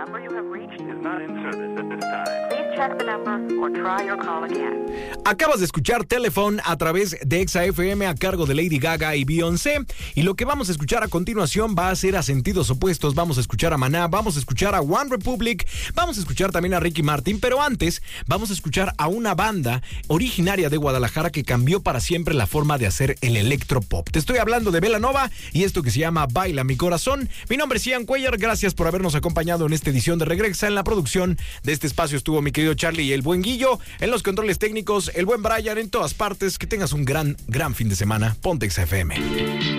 number you have reached is not in service at this time. Please check the number or try your call again. Acabas de escuchar Telephone a través de Exa FM a cargo de Lady Gaga y Beyoncé. Y lo que vamos a escuchar a continuación va a ser a sentidos opuestos. Vamos a escuchar a Maná, vamos a escuchar a One Republic, vamos a escuchar también a Ricky Martin. Pero antes, vamos a escuchar a una banda originaria de Guadalajara que cambió para siempre la forma de hacer el electropop. Te estoy hablando de Belanova y esto que se llama Baila mi corazón. Mi nombre es Ian Cuellar, gracias por habernos acompañado en esta edición de Regresa. En la producción de este espacio estuvo mi querido Charlie y el buen Guillo, en los controles técnicos el buen Brian, en todas partes. Que tengas un gran fin de semana. Ponte Exa FM.